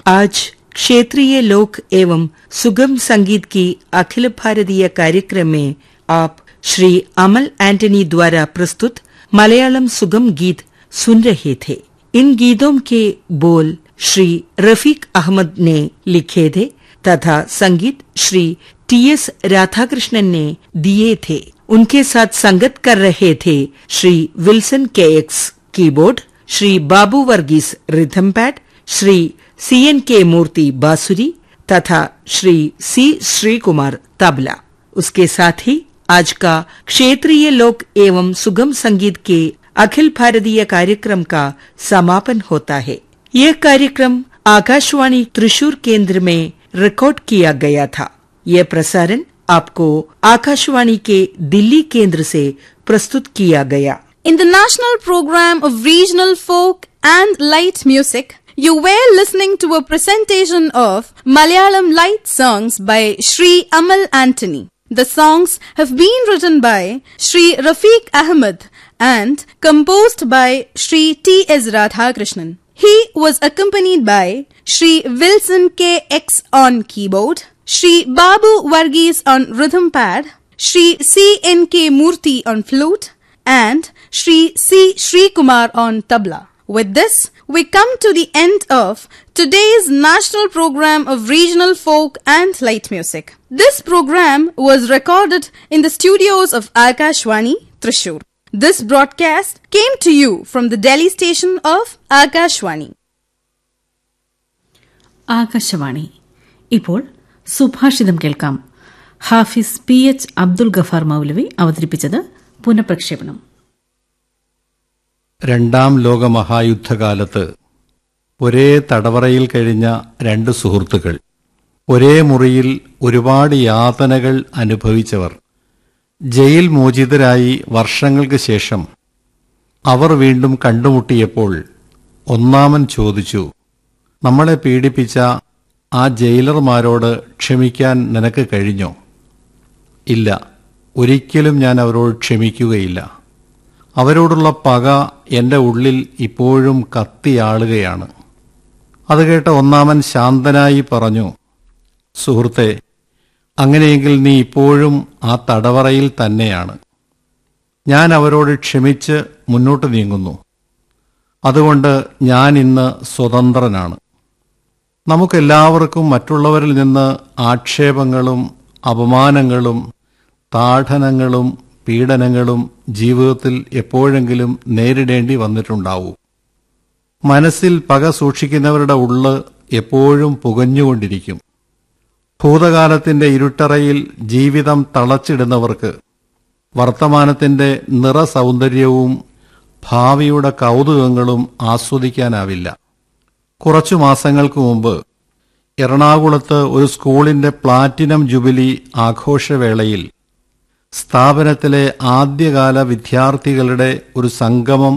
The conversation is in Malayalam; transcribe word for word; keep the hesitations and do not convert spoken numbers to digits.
आज क्षेत्रीय लोक एवं सुगम संगीत की अखिल भारतीय कार्यक्रम में आप श्री अमल एंटनी द्वारा प्रस्तुत मलयालम सुगम गीत सुन रहे थे। इन गीतों के बोल श्री रफीक अहमद ने लिखे थे तथा संगीत श्री टी एस राधाकृष्णन ने दिए थे। उनके साथ संगत कर रहे थे श्री विल्सन के एक्स कीबोर्ड, श्री बाबू Varghese rhythm pad, Shri C N के मूर्ति बांसुरी तथा श्री सी श्री कुमार तबला। उसके साथ ही आज का क्षेत्रीय लोक एवं सुगम संगीत के अखिल भारतीय कार्यक्रम का समापन होता है। यह कार्यक्रम आकाशवाणी त्रिशूर केंद्र में रिकॉर्ड किया गया था। यह प्रसारण आपको आकाशवाणी के दिल्ली केंद्र से प्रस्तुत किया गया। In the national program of regional folk and light music, you were listening to a presentation of Malayalam light songs by Shri Amal Antony. The songs have been written by Shri Rafiq Ahmed and composed by Shri T S Radhakrishnan. He was accompanied by Shri Wilson K X on keyboard, Shri Babu Varghese on rhythm pad, Shri C N K Murthy on flute, and Shri C Shri Kumar on tabla. With this, we come to the end of today's national program of regional folk and light music. This program was recorded in the studios of Akashwani, Thrissur. This broadcast came to you from the Delhi station of Akashwani. Akashvani. ഇപ്പോൾ സുഭാഷിതം കേൾക്കാം. ഹാഫിസ് പി എച്ച് അബ്ദുൽ ഗഫാർ മൗലവി അവതരിപ്പിച്ചത് പുനഃപ്രക്ഷേപണം. രണ്ടാം ലോകമഹായുദ്ധകാലത്ത് ഒരേ തടവറയിൽ കഴിഞ്ഞ രണ്ട് സുഹൃത്തുക്കൾ, ഒരേ മുറിയിൽ ഒരുപാട് യാതനകൾ അനുഭവിച്ചവർ, ജയിൽ മോചിതരായി വർഷങ്ങൾക്ക് ശേഷം അവർ വീണ്ടും കണ്ടുമുട്ടിയപ്പോൾ ഒന്നാമൻ ചോദിച്ചു, നമ്മളെ പീഡിപ്പിച്ച ആ ജയിലർമാരോട് ക്ഷമിക്കാൻ നിനക്ക് കഴിഞ്ഞോ? ഇല്ല, ഒരിക്കലും ഞാൻ അവരോട് ക്ഷമിക്കുകയില്ല. അവരോടുള്ള പക എൻ്റെ ഉള്ളിൽ ഇപ്പോഴും കത്തിയാളുകയാണ്. അത് കേട്ട ഒന്നാമൻ ശാന്തനായി പറഞ്ഞു, സുഹൃത്തെ, അങ്ങനെയെങ്കിൽ നീ ഇപ്പോഴും ആ തടവറയിൽ തന്നെയാണ്. ഞാൻ അവരോട് ക്ഷമിച്ച് മുന്നോട്ട് നീങ്ങുന്നു. അതുകൊണ്ട് ഞാൻ ഇന്ന് സ്വതന്ത്രനാണ്. നമുക്കെല്ലാവർക്കും മറ്റുള്ളവരിൽ നിന്ന് ആക്ഷേപങ്ങളും അപമാനങ്ങളും താഠനങ്ങളും പീഡനങ്ങളും ജീവിതത്തിൽ എപ്പോഴെങ്കിലും നേരിടേണ്ടി വന്നിട്ടുണ്ടാവും. മനസ്സിൽ പക സൂക്ഷിക്കുന്നവരുടെ ഉള്ള് എപ്പോഴും പുകഞ്ഞുകൊണ്ടിരിക്കും. ഭൂതകാലത്തിന്റെ ഇരുട്ടറയിൽ ജീവിതം തളച്ചിടുന്നവർക്ക് വർത്തമാനത്തിന്റെ നിറസൗന്ദര്യവും ഭാവിയുടെ കൗതുകങ്ങളും ആസ്വദിക്കാനാവില്ല. കുറച്ചു മാസങ്ങൾക്ക് മുമ്പ് എറണാകുളത്ത് ഒരു സ്കൂളിന്റെ പ്ലാറ്റിനം ജൂബിലി ആഘോഷവേളയിൽ സ്ഥാപനത്തിലെ ആദ്യകാല വിദ്യാർത്ഥികളുടെ ഒരു സംഗമം